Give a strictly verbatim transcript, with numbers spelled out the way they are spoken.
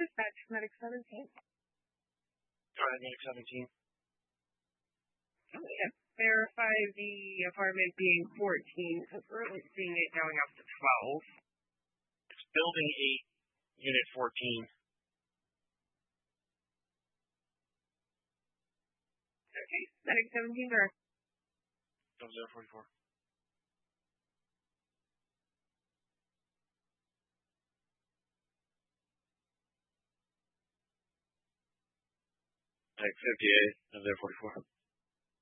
dispatch, Medic seventeen. Go ahead, Medic seventeen. Oh, yeah. Verify the apartment being fourteen, because we're only seeing it going up to twelve. It's building eight, unit fourteen. Okay. Medic seventeen, direct. zero forty-four. Medic fifty-eight, zero forty-four.